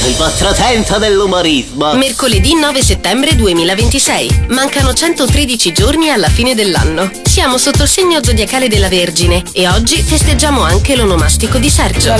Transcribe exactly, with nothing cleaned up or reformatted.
il vostro senso dell'umorismo. Mercoledì nove settembre duemilaventisei. Mancano centotredici giorni alla fine dell'anno. Siamo sotto il segno zodiacale della Vergine e oggi festeggiamo anche l'onomastico di Sergio.